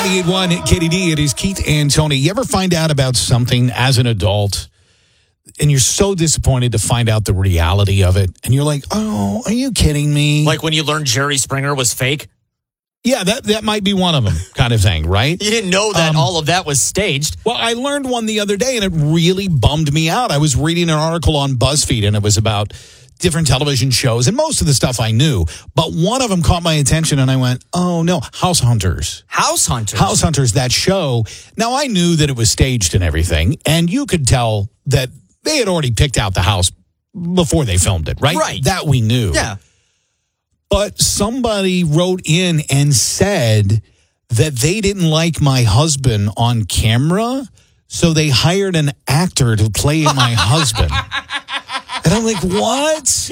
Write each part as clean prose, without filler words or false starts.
98.1 KDD, it is Keith and Tony. You ever find out about something as an adult and you're so disappointed to find out the reality of it? And you're like, oh, are you kidding me? Like when you learned Jerry Springer was fake? Yeah, that might be one of them kind of thing, right? You didn't know that all of that was staged. Well, I learned one the other day and it really bummed me out. I was reading an article on BuzzFeed and it was about different television shows, and most of the stuff I knew, but one of them caught my attention, and I went, oh, no, House Hunters. House Hunters? House Hunters, that show. Now, I knew that it was staged and everything, and you could tell that they had already picked out the house before they filmed it, right? Right. That we knew. Yeah. But somebody wrote in and said that they didn't like my husband on camera, so they hired an actor to play my husband. And I'm like, what?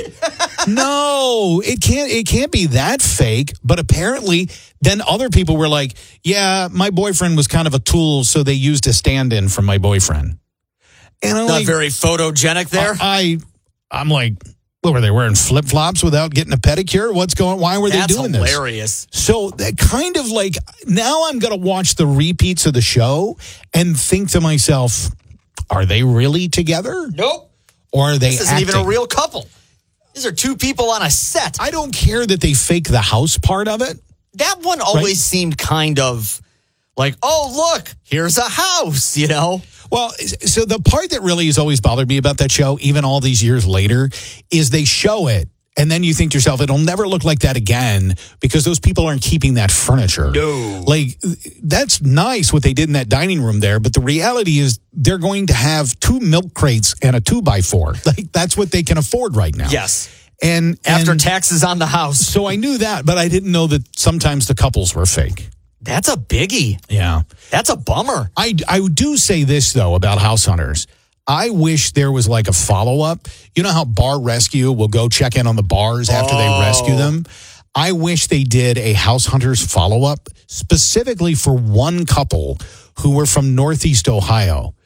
No, it can't be that fake. But apparently, then other people were like, yeah, my boyfriend was kind of a tool, so they used a stand-in for my boyfriend. And I'm Not like, very photogenic there. I'm like, what, were they wearing flip-flops without getting a pedicure? Why were they doing this? That's hilarious. So that kind of like, now I'm going to watch the repeats of the show and think to myself, are they really together? Nope. Or are they This isn't acting? even a real couple. These are two people on a set. I don't care that they fake the house part of it. That one always seemed kind of like, oh, look, here's a house, you know? Well, so the part that really has always bothered me about that show, even all these years later, is they show it, and then you think to yourself, it'll never look like that again because those people aren't keeping that furniture. No. Like, that's nice what they did in that dining room there, but the reality is they're going to have 2 milk crates and a 2x4. Like, that's what they can afford right now. Yes. And After taxes on the house. So I knew that, but I didn't know that sometimes the couples were fake. That's a biggie. Yeah. That's a bummer. I do say this, though, about House Hunters. I wish there was like a follow-up. You know how Bar Rescue will go check in on the bars after they rescue them? I wish they did a House Hunters follow-up specifically for one couple who were from Northeast Ohio.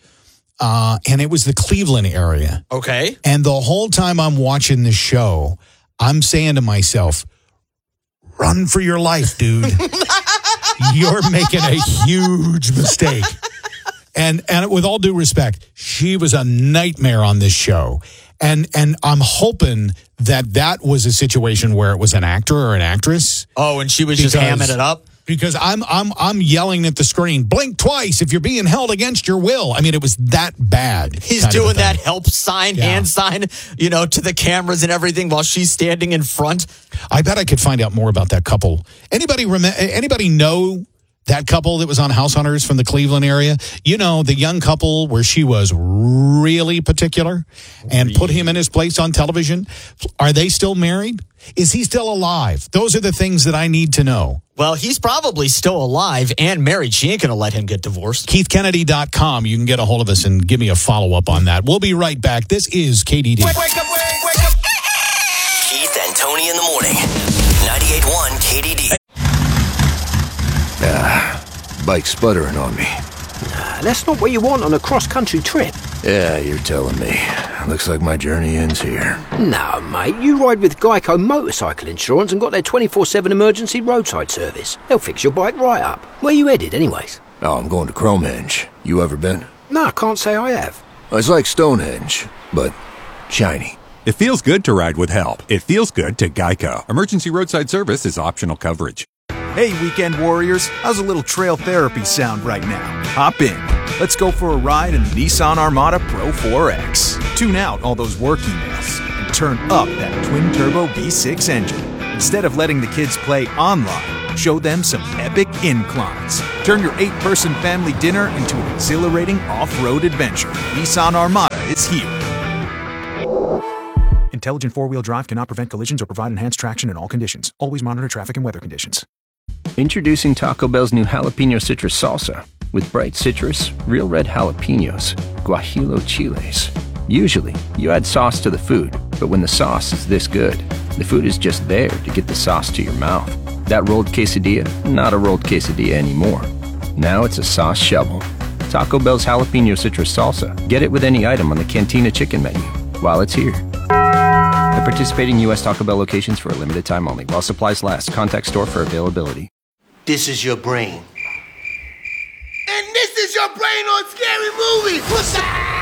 And it was the Cleveland area. Okay. And the whole time I'm watching this show, I'm saying to myself, run for your life, dude. You're making a huge mistake. And with all due respect, she was a nightmare on this show. And I'm hoping that was a situation where it was an actor or an actress. Oh, and she was just hamming it up? Because I'm yelling at the screen, blink twice if you're being held against your will. I mean, it was that bad. He's doing that help sign, hand sign, to the cameras and everything while she's standing in front. I bet I could find out more about that couple. Anybody know that couple that was on House Hunters from the Cleveland area? You know, the young couple where she was really particular and put him in his place on television. Are they still married? Is he still alive? Those are the things that I need to know. Well, he's probably still alive and married. She ain't going to let him get divorced. KeithKennedy.com. You can get a hold of us and give me a follow-up on that. We'll be right back. This is KDD. Wake up. Keith and Tony in the morning. 98.1 KDD. Bike's sputtering on me. That's not what you want on a cross-country trip. Yeah, you're telling me. Looks like my journey ends here. No, mate, you ride with Geico Motorcycle Insurance and got their 24/7 emergency roadside service. They'll fix your bike right up. Where you headed, anyways? Oh, I'm going to Cromehenge. You ever been? No, I can't say I have. It's like Stonehenge, but shiny. It feels good to ride with help. It feels good to Geico. Emergency roadside service is optional coverage. Hey, weekend warriors, how's a little trail therapy sound right now? Hop in. Let's go for a ride in the Nissan Armada Pro 4X. Tune out all those work emails and turn up that twin-turbo V6 engine. Instead of letting the kids play online, show them some epic inclines. Turn your 8-person family dinner into an exhilarating off-road adventure. Nissan Armada is here. Intelligent four-wheel drive cannot prevent collisions or provide enhanced traction in all conditions. Always monitor traffic and weather conditions. Introducing Taco Bell's new Jalapeno Citrus Salsa. With bright citrus, real red jalapenos, guajillo chiles. Usually, you add sauce to the food, but when the sauce is this good, the food is just there to get the sauce to your mouth. That rolled quesadilla, not a rolled quesadilla anymore. Now it's a sauce shovel. Taco Bell's Jalapeno Citrus Salsa. Get it with any item on the Cantina Chicken menu while it's here. At participating U.S. Taco Bell locations for a limited time only. While supplies last. Contact store for availability. This is your brain. Is your brain on Scary Movie? What's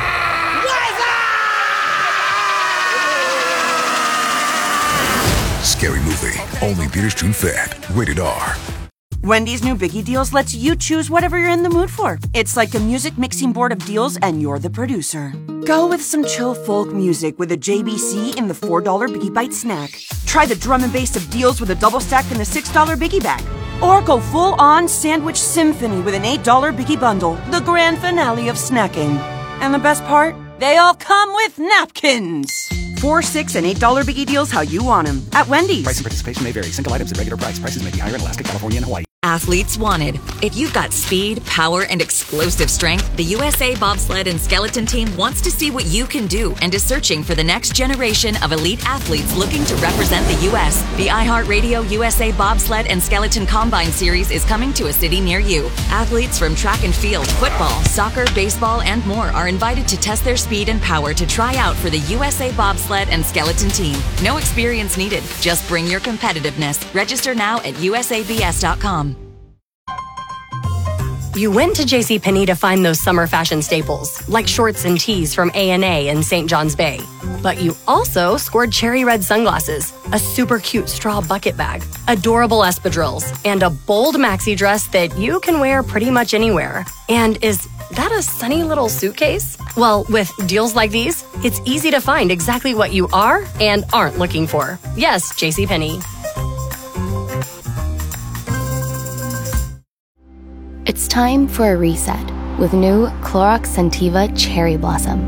Scary Movie. Only theaters June 5th. Rated R. Wendy's new Biggie Deals lets you choose whatever you're in the mood for. It's like a music mixing board of deals, and you're the producer. Go with some chill folk music with a JBC in the $4 Biggie Bite snack. Try the drum and bass of deals with a double stack in the $6 Biggie Bag. Or go full-on sandwich symphony with an $8 Biggie Bundle, the grand finale of snacking. And the best part? They all come with napkins. $4, $6, and $8 Biggie Deals how you want them at Wendy's. Price and participation may vary. Single items at regular price. Prices may be higher in Alaska, California, and Hawaii. Athletes wanted. If you've got speed, power, and explosive strength, the USA Bobsled and Skeleton Team wants to see what you can do and is searching for the next generation of elite athletes looking to represent the U.S. The iHeartRadio USA Bobsled and Skeleton Combine Series is coming to a city near you. Athletes from track and field, football, soccer, baseball, and more are invited to test their speed and power to try out for the USA Bobsled and Skeleton Team. No experience needed. Just bring your competitiveness. Register now at usabs.com. You went to JCPenney to find those summer fashion staples, like shorts and tees from A&A in St. John's Bay. But you also scored cherry red sunglasses, a super cute straw bucket bag, adorable espadrilles, and a bold maxi dress that you can wear pretty much anywhere. And is that a sunny little suitcase? Well, with deals like these, it's easy to find exactly what you are and aren't looking for. Yes, JCPenney. It's time for a reset with new Clorox Scentiva Cherry Blossom.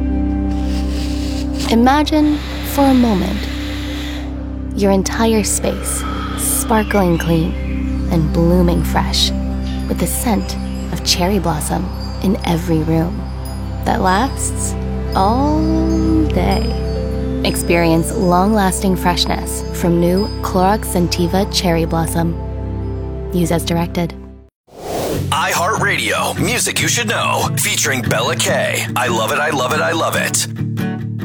Imagine, for a moment, your entire space sparkling clean and blooming fresh with the scent of cherry blossom in every room that lasts all day. Experience long-lasting freshness from new Clorox Scentiva Cherry Blossom. Use as directed. iHeartRadio, music you should know, featuring Bella K. I love it, I love it, I love it.